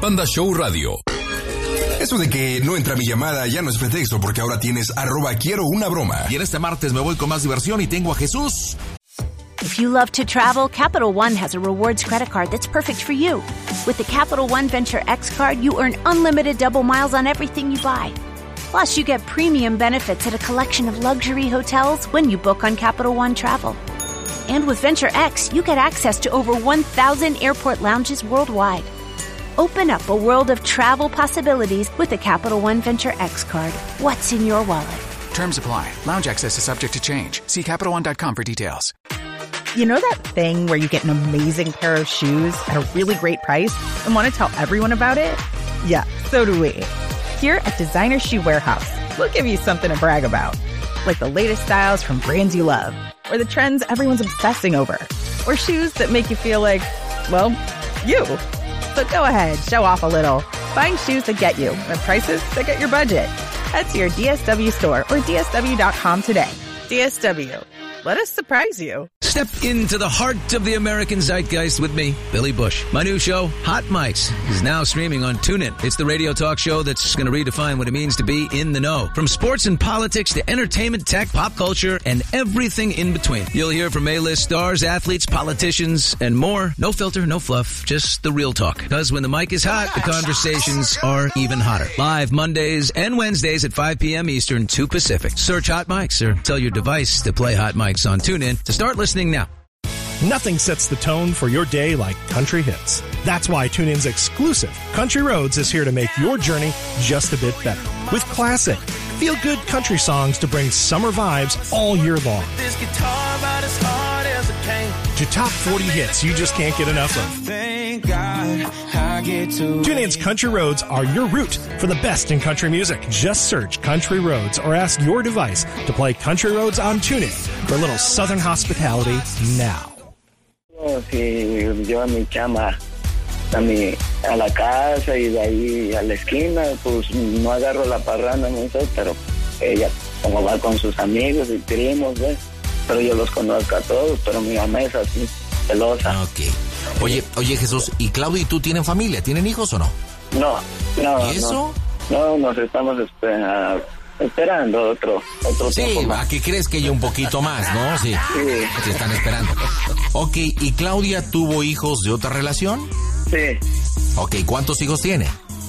Panda Show Radio. Eso de que no entra mi llamada ya no es pretexto, porque ahora tienes @QuieroUnaBroma. Y en este martes me voy con más diversión y tengo a Jesús. If you love to travel, Capital One has a rewards credit card that's perfect for you. With the Capital One Venture X card, you earn unlimited double miles on everything you buy. Plus, you get premium benefits at a collection of luxury hotels when you book on Capital One Travel. And with Venture X, you get access to over 1,000 airport lounges worldwide. Open up a world of travel possibilities with the Capital One Venture X card. What's in your wallet? Terms apply. Lounge access is subject to change. See CapitalOne.com for details. You know that thing where you get an amazing pair of shoes at a really great price and want to tell everyone about it? Yeah, so do we. Here at Designer Shoe Warehouse, we'll give you something to brag about. Like the latest styles from brands you love, or the trends everyone's obsessing over, or shoes that make you feel like, well, you. So go ahead, show off a little. Find shoes that get you at prices that get your budget. Head to your DSW store or DSW.com today. DSW. Let us surprise you. Step into the heart of the American zeitgeist with me, Billy Bush. My new show, Hot Mics, is now streaming on TuneIn. It's the radio talk show that's going to redefine what it means to be in the know. From sports and politics to entertainment, tech, pop culture, and everything in between. You'll hear from A-list stars, athletes, politicians, and more. No filter, no fluff, just the real talk. Because when the mic is hot, the conversations are even hotter. Live Mondays and Wednesdays at 5 p.m. Eastern, 2 Pacific. Search Hot Mics or tell your device to play Hot Mics on TuneIn to start listening now. Nothing sets the tone for your day like country hits. That's why TuneIn's exclusive Country Roads is here to make your journey just a bit better. With classic, feel-good country songs to bring summer vibes all year long. This guitar about as hard as it came. To top 40 hits you just can't get enough of. Thank God I get to. TuneIn's Country Roads are your route for the best in country music. Just search Country Roads or ask your device to play Country Roads on TuneIn for a little southern hospitality now. Si yo a mi chama a la casa y de ahí a la esquina, pues no agarro la parranda, no sé, pero ella como va con sus amigos y primos, ¿ves? Pero yo los conozco a todos, pero mi mamá es así, celosa. Ok. Oye, Jesús, ¿y Claudia y tú tienen familia? ¿Tienen hijos o no? No. ¿Y eso? No, nos estamos esperando otro sí, tiempo más. ¿A qué crees que hay un poquito más, no? Sí. Te están esperando. Ok, ¿y Claudia tuvo hijos de otra relación? Sí. Ok, ¿cuántos hijos tiene?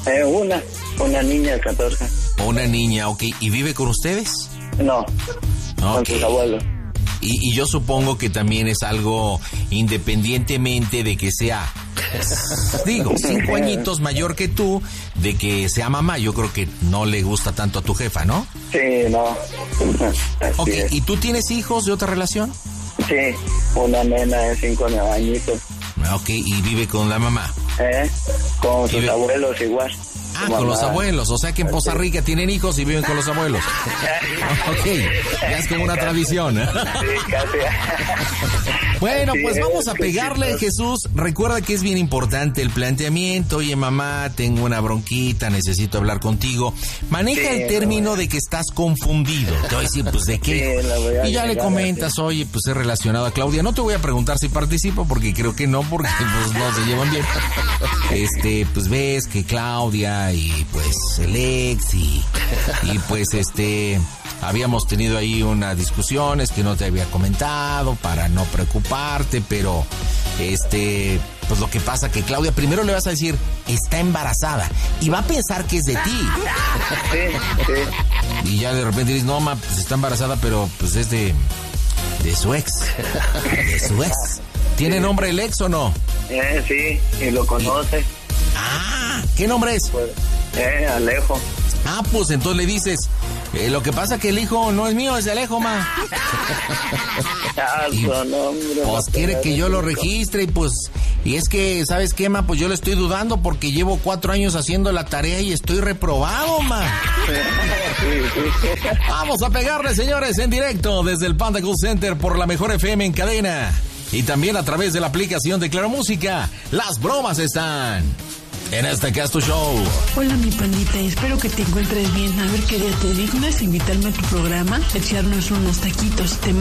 Una niña de 14. Una niña, ok. ¿Y vive con ustedes? No, con Ok. sus abuelos. Y yo supongo que también es algo independientemente de que sea, 5 añitos mayor que tú, de que sea mamá. Yo creo que no le gusta tanto a tu jefa, ¿no? Sí, no. Ok, Así es. ¿y tú tienes hijos de otra relación? Sí, una nena de 5 añitos. Ok, y vive con la mamá. Con sus abuelos igual. Con los abuelos, o sea que en Poza Rica tienen hijos y viven con los abuelos. Ok, ya es como una tradición. Sí, casi. Bueno, Sí, pues vamos a qué pegarle, chistoso. Jesús. Recuerda que es bien importante el planteamiento. Oye, mamá, tengo una bronquita, necesito hablar contigo. Maneja Sí, el término de que estás confundido. Te voy a decir, pues, ¿de qué? Sí, la voy a Y ya le agregar, comentas, oye, pues es relacionado a Claudia. No te voy a preguntar si participo, porque creo que no, porque pues no se llevan bien. Pues ves que Claudia y pues el ex y pues habíamos tenido ahí unas discusiones que no te había comentado para no preocuparte, pero pues lo que pasa que Claudia primero le vas a decir está embarazada y va a pensar que es de ti. Sí. Y ya de repente dices, no, pues está embarazada, pero pues es de su ex. De su ex. ¿Tiene nombre el ex o no? Sí, y lo conoce. ¿Qué nombre es? Pues, Alejo. Pues entonces le dices, lo que pasa que el hijo no es mío, es de Alejo, ma. Y, pues quiere que yo lo registre y pues, y es que, ¿sabes qué, ma? Pues yo le estoy dudando porque llevo 4 años haciendo la tarea y estoy reprobado, ma. Vamos a pegarle, señores, en directo desde el Panda Cool Center por la Mejor FM en cadena. Y también a través de la aplicación de Claro Música. Las bromas están en este Casto Show. Hola mi pandita, espero que te encuentres bien. A ver qué día te dignas invitarme a tu programa, echarnos unos taquitos. Te